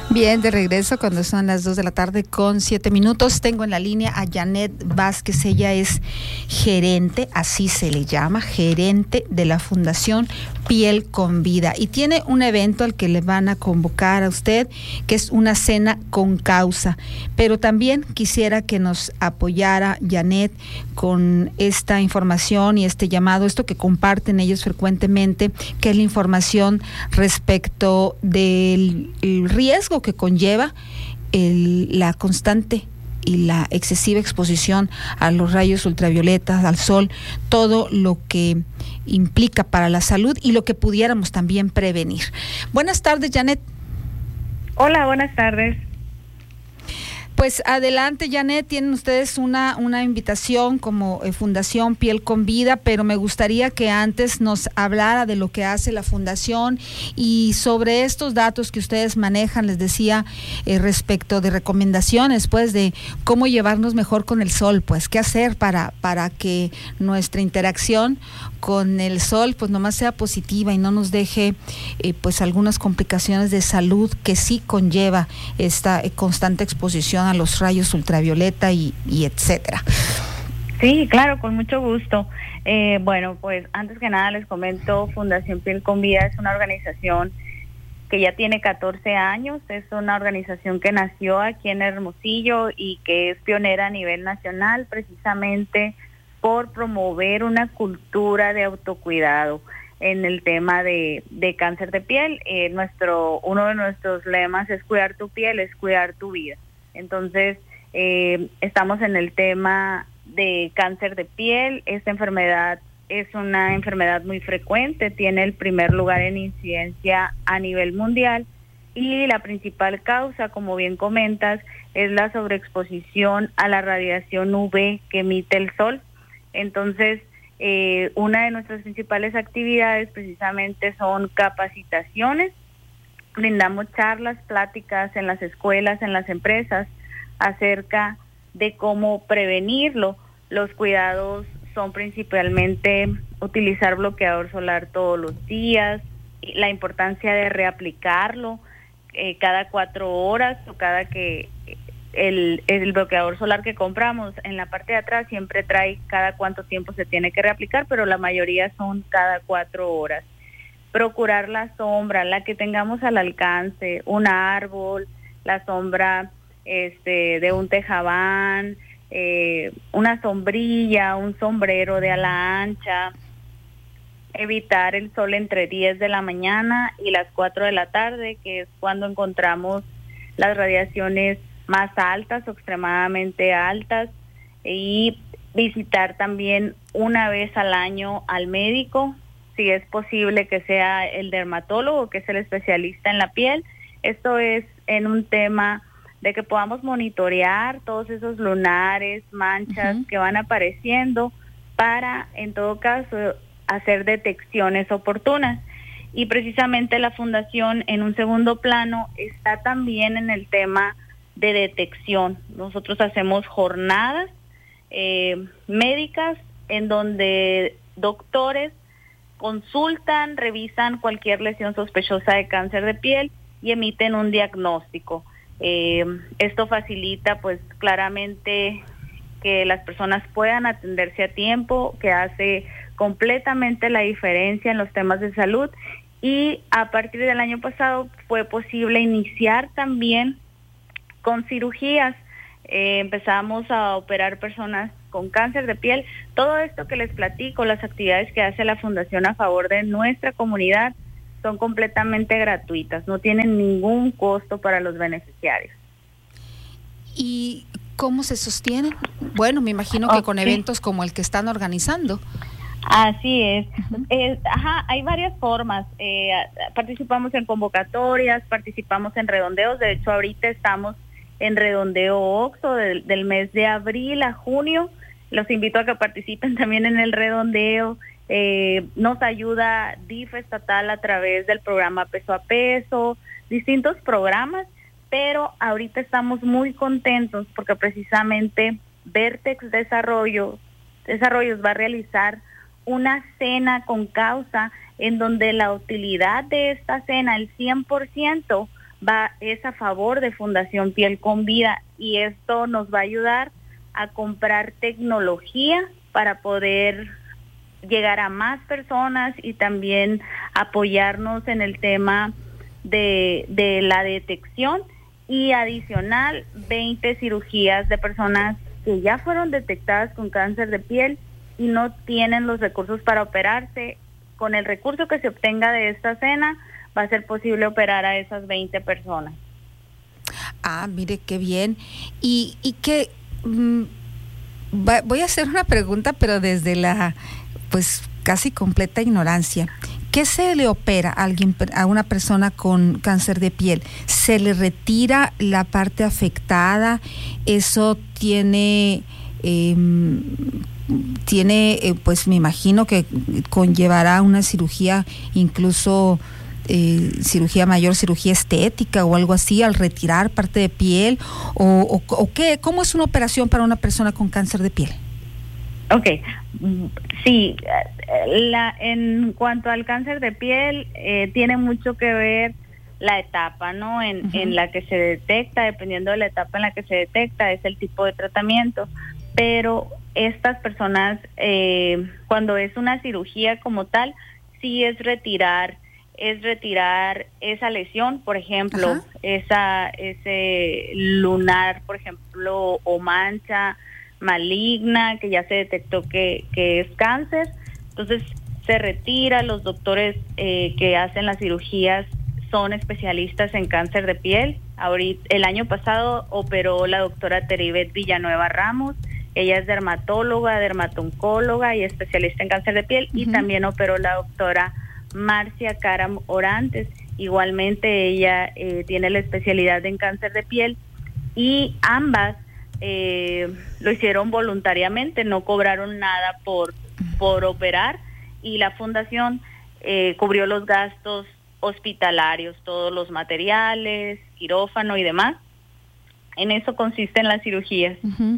Bien, de regreso cuando son las 2:07 p.m. Tengo en la línea a Janet Vázquez. Ella es gerente, así se le llama, gerente de la Fundación Piel con Vida. Y tiene un evento al que le van a convocar a usted, que es una cena con causa. Pero también quisiera que nos apoyara, Janet, con esta información y este llamado, esto que comparten ellos frecuentemente, que es la información respecto del riesgo que conlleva la constante y la excesiva exposición a los rayos ultravioletas, al sol, todo lo que implica para la salud y lo que pudiéramos también prevenir. Buenas tardes, Janet. Hola, buenas tardes. Pues adelante, Janet, tienen ustedes una invitación como Fundación Piel con Vida, pero me gustaría que antes nos hablara de lo que hace la Fundación y sobre estos datos que ustedes manejan, les decía, respecto de recomendaciones, pues, de cómo llevarnos mejor con el sol, pues, qué hacer para que nuestra interacción con el sol, pues, nomás sea positiva y no nos deje, pues, algunas complicaciones de salud que sí conlleva esta constante exposición a los rayos ultravioleta y etcétera. Sí, claro, con mucho gusto. Bueno, pues antes que nada les comento, Fundación Piel con Vida es una organización que ya tiene 14 años, es una organización que nació aquí en Hermosillo y que es pionera a nivel nacional precisamente por promover una cultura de autocuidado en el tema de cáncer de piel. Uno de nuestros lemas es cuidar tu piel, es cuidar tu vida. Entonces, estamos en el tema de cáncer de piel. Esta enfermedad es una enfermedad muy frecuente, tiene el primer lugar en incidencia a nivel mundial y la principal causa, como bien comentas, es la sobreexposición a la radiación UV que emite el sol. Entonces, una de nuestras principales actividades precisamente son capacitaciones. Brindamos charlas, pláticas en las escuelas, en las empresas, acerca de cómo prevenirlo. Los cuidados son principalmente utilizar bloqueador solar todos los días, la importancia de reaplicarlo cada 4 horas o cada que el bloqueador solar que compramos en la parte de atrás siempre trae cada cuánto tiempo se tiene que reaplicar, pero la mayoría son cada 4 horas. Procurar la sombra, la que tengamos al alcance, un árbol, la sombra de un tejabán, una sombrilla, un sombrero de ala ancha. Evitar el sol entre 10 de la mañana y las 4 de la tarde, que es cuando encontramos las radiaciones más altas o extremadamente altas, y visitar también una vez al año al médico, si es posible que sea el dermatólogo, que es el especialista en la piel. Esto es en un tema de que podamos monitorear todos esos lunares, manchas que van apareciendo para, en todo caso, hacer detecciones oportunas. Y precisamente la Fundación, en un segundo plano, está también en el tema de detección. Nosotros hacemos jornadas médicas en donde doctores consultan, revisan cualquier lesión sospechosa de cáncer de piel y emiten un diagnóstico. Esto facilita pues claramente que las personas puedan atenderse a tiempo, que hace completamente la diferencia en los temas de salud, y a partir del año pasado fue posible iniciar también con cirugías. Empezamos a operar personas con cáncer de piel. Todo esto que les platico, las actividades que hace la Fundación a favor de nuestra comunidad, son completamente gratuitas, no tienen ningún costo para los beneficiarios. ¿Y cómo se sostienen? Bueno, me imagino que con eventos como el que están organizando. Así es. Hay varias formas. Participamos en convocatorias, participamos en redondeos. De hecho, ahorita estamos en redondeo OXXO del mes de abril a junio. Los invito a que participen también en el redondeo. Nos ayuda DIF estatal a través del programa Peso a Peso, distintos programas, pero ahorita estamos muy contentos porque precisamente Vertex Desarrollos va a realizar una cena con causa en donde la utilidad de esta cena, el 100%, es a favor de Fundación Piel con Vida, y esto nos va a ayudar a comprar tecnología para poder llegar a más personas y también apoyarnos en el tema de la detección, y adicional 20 cirugías de personas que ya fueron detectadas con cáncer de piel y no tienen los recursos para operarse. Con el recurso que se obtenga de esta cena va a ser posible operar a esas 20 personas. Ah, mire qué bien. Y que voy a hacer una pregunta, pero desde la pues casi completa ignorancia. ¿Qué se le opera a una persona con cáncer de piel? ¿Se le retira la parte afectada? ¿Eso tiene, pues me imagino que conllevará una cirugía, incluso cirugía mayor, cirugía estética o algo así, al retirar parte de piel? ¿O qué? ¿Cómo es una operación para una persona con cáncer de piel? Okay, sí, en cuanto al cáncer de piel, tiene mucho que ver la etapa, ¿no? En la que se detecta, dependiendo de la etapa en la que se detecta, es el tipo de tratamiento. Pero estas personas, cuando es una cirugía como tal, sí es retirar esa lesión, por ejemplo, ese lunar, por ejemplo, o mancha maligna que ya se detectó que es cáncer. Entonces se retira. Los doctores que hacen las cirugías son especialistas en cáncer de piel. Ahorita, el año pasado operó la doctora Teribet Villanueva Ramos. Ella es dermatóloga, dermatooncóloga y especialista en cáncer de piel. Y también operó la doctora Marcia Caram Orantes. Igualmente ella tiene la especialidad en cáncer de piel, y ambas lo hicieron voluntariamente, no cobraron nada por operar, y la fundación cubrió los gastos hospitalarios, todos los materiales, quirófano y demás. En eso consisten las cirugías.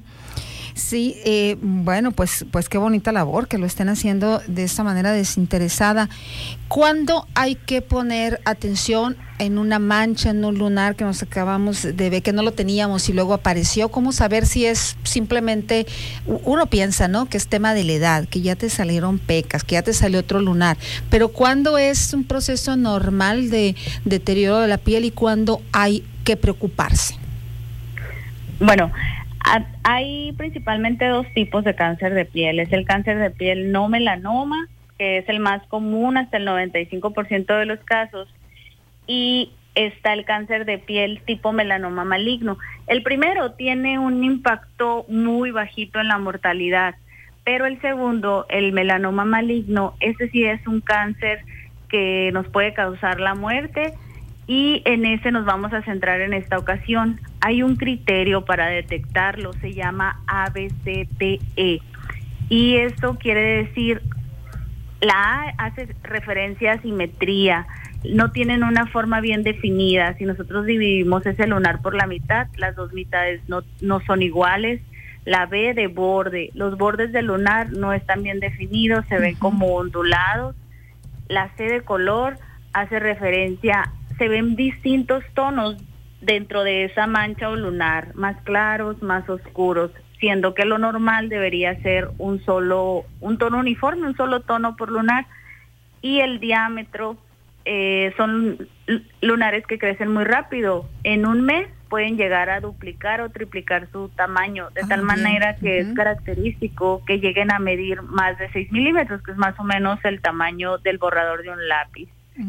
Sí, bueno, pues qué bonita labor que lo estén haciendo de esta manera desinteresada. ¿Cuándo hay que poner atención en una mancha, en un lunar que nos acabamos de ver, que no lo teníamos y luego apareció? ¿Cómo saber si es simplemente, uno piensa, ¿no?, que es tema de la edad, que ya te salieron pecas, que ya te salió otro lunar, pero cuándo es un proceso normal de deterioro de la piel y cuándo hay que preocuparse? Bueno, hay principalmente dos tipos de cáncer de piel. Es el cáncer de piel no melanoma, que es el más común, hasta el 95% de los casos, y está el cáncer de piel tipo melanoma maligno. El primero tiene un impacto muy bajito en la mortalidad, pero el segundo, el melanoma maligno, ese sí es un cáncer que nos puede causar la muerte, y en ese nos vamos a centrar en esta ocasión. Hay un criterio para detectarlo, se llama ABCTE, y esto quiere decir, la A hace referencia a simetría, no tienen una forma bien definida. Si nosotros dividimos ese lunar por la mitad, las dos mitades no son iguales. La B de borde, los bordes del lunar no están bien definidos, se ven como ondulados. La C de color hace referencia, se ven distintos tonos dentro de esa mancha o lunar, más claros, más oscuros, siendo que lo normal debería ser un tono uniforme, un solo tono por lunar. Y el diámetro, son lunares que crecen muy rápido. En un mes pueden llegar a duplicar o triplicar su tamaño, de tal manera que es característico que lleguen a medir más de 6 milímetros, que es más o menos el tamaño del borrador de un lápiz.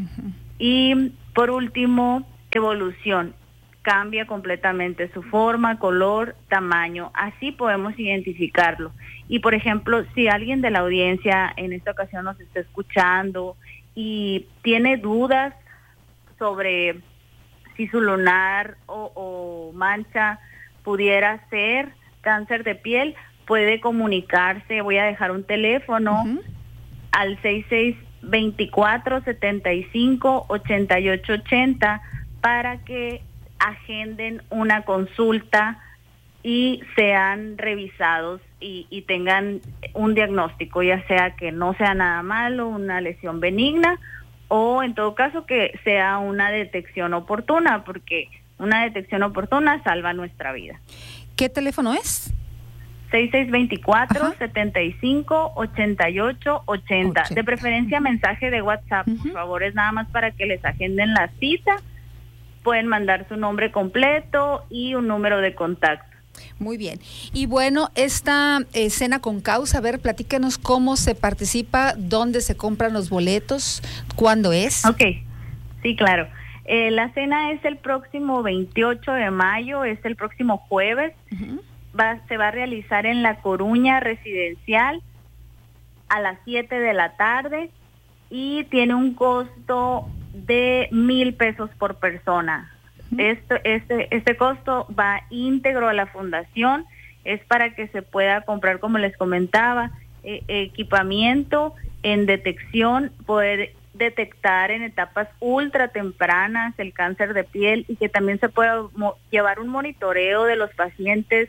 Y por último, evolución. Cambia completamente su forma, color, tamaño. Así podemos identificarlo. Y por ejemplo, si alguien de la audiencia en esta ocasión nos está escuchando y tiene dudas sobre si su lunar o mancha pudiera ser cáncer de piel, puede comunicarse. Voy a dejar un teléfono al 6624-75-8880 para que agenden una consulta y sean revisados y tengan un diagnóstico, ya sea que no sea nada malo, una lesión benigna, o en todo caso que sea una detección oportuna, porque una detección oportuna salva nuestra vida. ¿Qué teléfono es? 6624-75-88-80. De preferencia mensaje de WhatsApp, por favor, es nada más para que les agenden la cita. Pueden mandar su nombre completo y un número de contacto. Muy bien. Y bueno, esta cena con causa, a ver, platícanos cómo se participa, dónde se compran los boletos, cuándo es. Ok, sí, claro. La cena es el próximo 28 de mayo, es el próximo jueves. Se va a realizar en La Coruña Residencial a las 7 de la tarde y tiene un costo de 1,000 pesos por persona. Este costo va íntegro a la fundación, es para que se pueda comprar, como les comentaba, equipamiento en detección, poder detectar en etapas ultra tempranas el cáncer de piel y que también se pueda llevar un monitoreo de los pacientes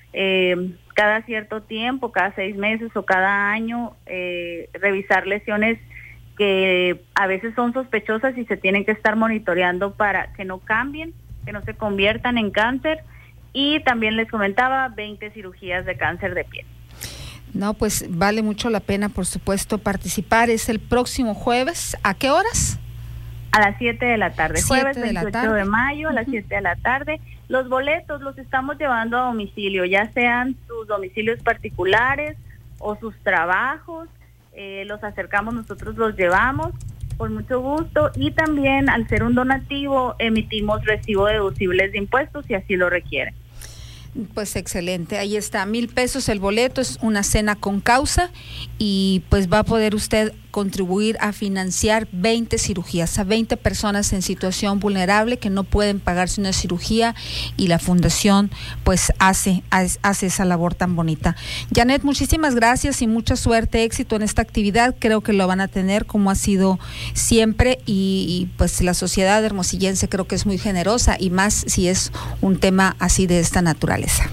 cada cierto tiempo, cada 6 meses o cada año, revisar lesiones que a veces son sospechosas y se tienen que estar monitoreando para que no cambien, que no se conviertan en cáncer. Y también les comentaba 20 cirugías de cáncer de piel. No, pues vale mucho la pena, por supuesto, participar. Es el próximo jueves. ¿A qué horas? A las 7 de la tarde. Jueves 28 de mayo a las 7 de la tarde. Los boletos los estamos llevando a domicilio, ya sean sus domicilios particulares o sus trabajos. Los acercamos, nosotros los llevamos con mucho gusto, y también al ser un donativo emitimos recibo deducibles de impuestos si así lo requieren. Pues excelente, ahí está, 1,000 pesos el boleto, es una cena con causa y pues va a poder usted contribuir a financiar 20 cirugías, a 20 personas en situación vulnerable que no pueden pagarse una cirugía, y la fundación pues hace esa labor tan bonita. Janet, muchísimas gracias y mucha suerte, éxito en esta actividad, creo que lo van a tener como ha sido siempre, y pues la sociedad hermosillense creo que es muy generosa, y más si es un tema así de esta naturaleza.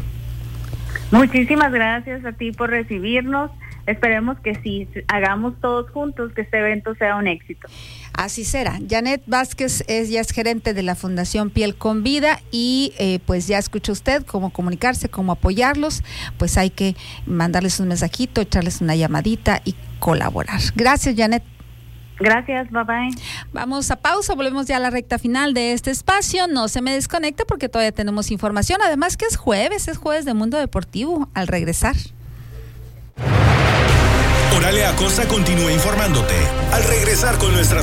Muchísimas gracias a ti por recibirnos. Esperemos que sí, hagamos todos juntos que este evento sea un éxito. Así será. Janet Vázquez ya es gerente de la Fundación Piel con Vida, y pues ya escuchó usted cómo comunicarse, cómo apoyarlos. Pues hay que mandarles un mensajito, echarles una llamadita y colaborar. Gracias, Janet. Gracias, bye bye. Vamos a pausa, volvemos ya a la recta final de este espacio. No se me desconecte porque todavía tenemos información. Además que es jueves de Mundo Deportivo al regresar. Oralia Acosta continúa informándote al regresar con nuestras